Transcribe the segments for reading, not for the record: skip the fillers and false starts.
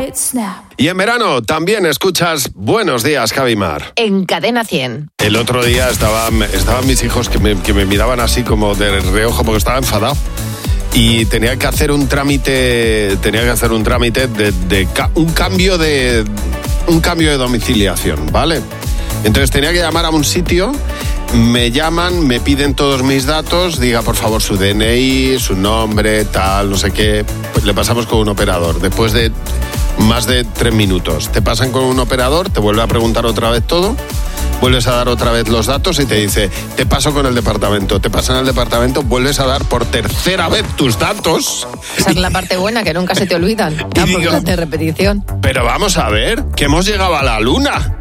Y en verano también escuchas Buenos Días, Javi Mar. En Cadena 100. El otro día estaban mis hijos que me miraban así como de reojo porque estaba enfadado. Y tenía que hacer un trámite de un cambio de domiciliación, ¿vale? Entonces tenía que llamar a un sitio, me llaman, me piden todos mis datos, diga por favor su DNI, su nombre, tal, no sé qué. Pues le pasamos con un operador. Después de más de 3 minutos, te pasan con un operador, te vuelve a preguntar otra vez todo, vuelves a dar otra vez los datos y te dice, te paso con el departamento. Te pasan al departamento, vuelves a dar por tercera vez tus datos. Esa es la parte buena, que nunca se te olvidan. Porque de repetición. Pero vamos a ver, que hemos llegado a la luna.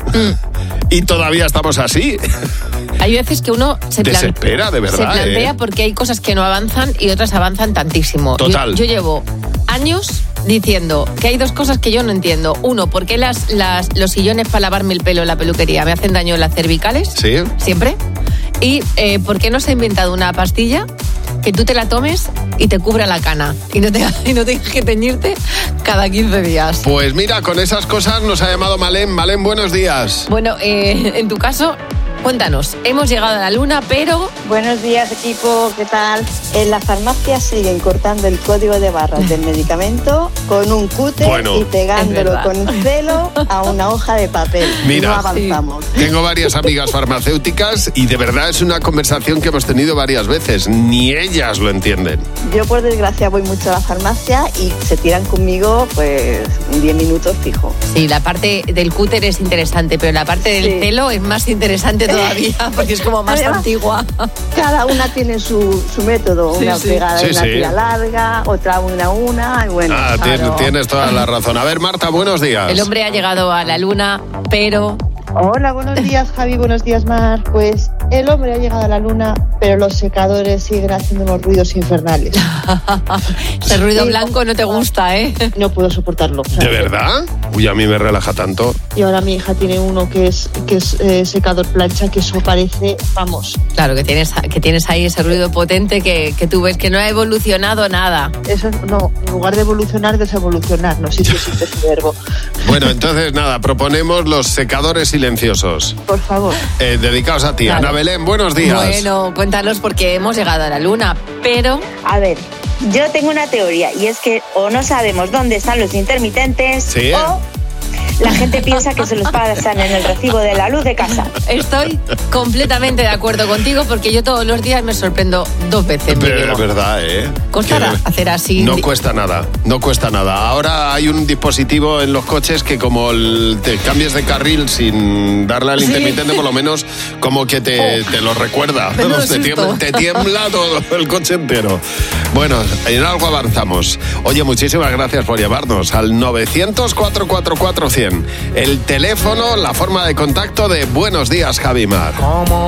Y todavía estamos así. Hay veces que uno se desespera, de verdad. Se plantea porque hay cosas que no avanzan y otras avanzan tantísimo. Total. Yo llevo años diciendo que hay 2 cosas que yo no entiendo. Uno, ¿por qué los sillones para lavarme el pelo en la peluquería me hacen daño en las cervicales? Sí. Siempre. Y ¿por qué no se ha inventado una pastilla que tú te la tomes y te cubra la cana y no tengas que teñirte cada 15 días? Pues mira, con esas cosas nos ha llamado Malén. Malén, buenos días. Bueno, en tu caso, cuéntanos, hemos llegado a la luna, pero... Buenos días, equipo, ¿qué tal? En la farmacia siguen cortando el código de barras del medicamento con un cúter y pegándolo con un celo a una hoja de papel. Mira, no avanzamos. Tengo varias amigas farmacéuticas y de verdad es una conversación que hemos tenido varias veces. Ni ellas lo entienden. Yo, por desgracia, voy mucho a la farmacia y se tiran conmigo, pues, 10 minutos fijo. Sí, la parte del cúter es interesante, pero la parte del celo es más interesante todavía, porque es como más antigua. Cada una tiene su método, una pegada de una tira larga, otra una, y bueno. Claro. Tienes toda la razón. A ver, Marta, buenos días. El hombre ha llegado a la luna, pero... Hola, buenos días, Javi, buenos días, Mar. Pues el hombre ha llegado a la luna, pero los secadores siguen haciendo unos ruidos infernales. Ese ruido blanco no te gusta, ¿eh? No puedo soportarlo. ¿De verdad? Uy, a mí me relaja tanto. Y ahora mi hija tiene uno que es secador plancha, que eso parece, vamos. Claro, que tienes ahí ese ruido potente que tú ves que no ha evolucionado nada. Eso no, en lugar de evolucionar, desevolucionar. No sé si existe ese verbo. Bueno, entonces nada, proponemos los secadores silenciosos. Por favor. Dedicados a ti. Claro. Ana Belén, buenos días. Bueno, cuéntanos porque hemos llegado a la luna, pero... A ver, yo tengo una teoría y es que o no sabemos dónde están los intermitentes o la gente piensa que se los pasan en el recibo de la luz de casa. Estoy completamente de acuerdo contigo porque yo todos los días me sorprendo 2 veces. Pero es verdad, ¿eh? ¿Costará hacer así? No cuesta nada. Ahora hay un dispositivo en los coches que como te cambies de carril sin darle al intermitente, por lo menos como que te lo recuerda. Te tiembla todo el coche entero. Bueno, en algo avanzamos. Oye, muchísimas gracias por llamarnos al 900-444-100. El teléfono, la forma de contacto de Buenos Días, Javi Mar.